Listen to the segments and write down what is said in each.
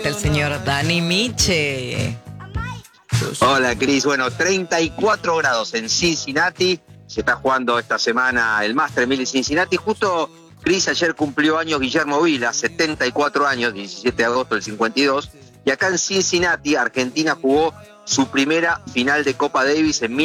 El señor Dani Miche. Hola, Cris. Bueno, 34 grados en Cincinnati. Se está jugando esta semana el Master 1000 de Cincinnati. Justo, Cris, ayer cumplió años Guillermo Vilas, 74 años, 17 de agosto del 52. Y acá en Cincinnati, Argentina jugó su primera final de Copa Davis en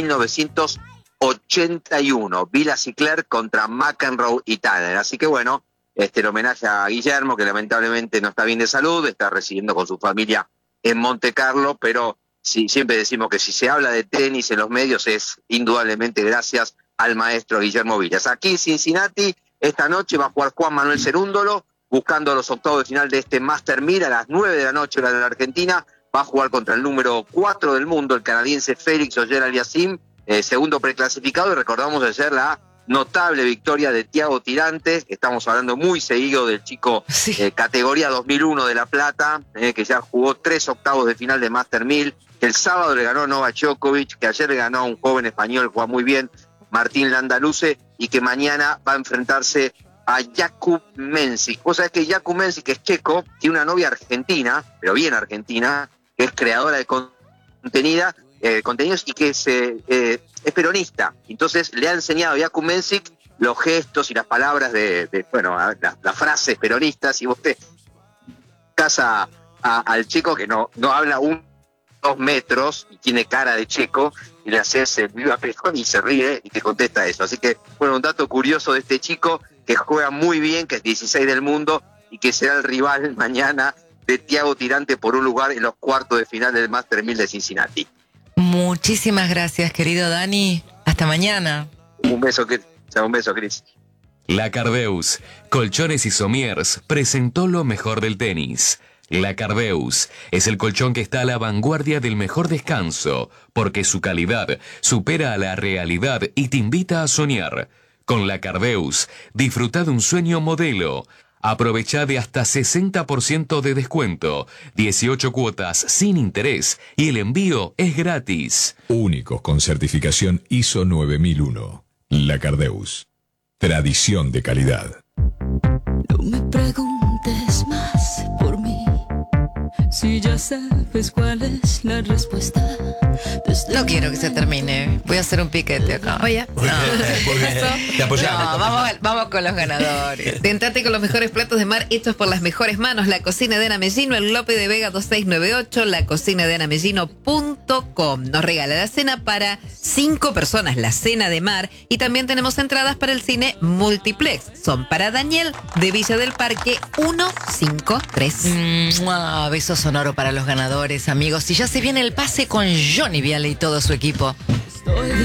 1981. Vilas y Clerc contra McEnroe y Tanner. Así que bueno, el homenaje a Guillermo, que lamentablemente no está bien de salud, está residiendo con su familia en Monte Carlo, pero sí, siempre decimos que si se habla de tenis en los medios es indudablemente gracias al maestro Guillermo Vilas. Aquí en Cincinnati, esta noche va a jugar Juan Manuel Cerúndolo, buscando los octavos de final de este Master 1000 a las 9 de la noche, hora de la Argentina. Va a jugar contra el número 4 del mundo, el canadiense Félix Auger-Aliassime, segundo preclasificado, y recordamos ayer la notable victoria de Thiago Tirante. Estamos hablando muy seguido del chico categoría 2001 de La Plata, que ya jugó 3 octavos de final de Master 1000, que el sábado le ganó a Novak Djokovic, que ayer le ganó a un joven español que juega muy bien, Martín Landaluce, y que mañana va a enfrentarse a Jakub Mensik. Vos sabés que Jakub Mensik, que es checo, tiene una novia argentina, pero bien argentina, que es creadora de contenidos y que es peronista. Entonces le ha enseñado a Jakub Mensik los gestos y las palabras las frases peronistas, y vos te casa al chico que no habla 2 metros y tiene cara de checo, y le haces el viva Perón y se ríe y te contesta eso. Así que, bueno, un dato curioso de este chico que juega muy bien, que es 16 del mundo y que será el rival mañana de Thiago Tirante por un lugar en los cuartos de final del Master 1000 de Cincinnati. Muchísimas gracias, querido Dani. Hasta mañana. Un beso, Cris. La Cardeus, Colchones y Somiers, presentó lo mejor del tenis. La Cardeus es el colchón que está a la vanguardia del mejor descanso, porque su calidad supera a la realidad y te invita a soñar. Con La Cardeus, disfruta de un sueño modelo. Aprovecha de hasta 60% de descuento, 18 cuotas sin interés y el envío es gratis. Únicos con certificación ISO 9001. La Cardeus. Tradición de calidad. No me preguntes más por mí, si ya sabes cuál es la respuesta. No quiero que se termine. Voy a hacer un piquete acá. Oye, Te apoyamos. Vamos con los ganadores. Tentate con los mejores platos de mar hechos por las mejores manos. La Cocina de Ana Mellino, el Lope de Vega 2698, lacocinadeanamellino.com. Nos regala la cena para 5 personas, la cena de mar. Y también tenemos entradas para el cine Multiplex. Son para Daniel de Villa del Parque 153. Beso sonoro para los ganadores, amigos. Y ya se viene el pase con Johnny Viale y todo su equipo.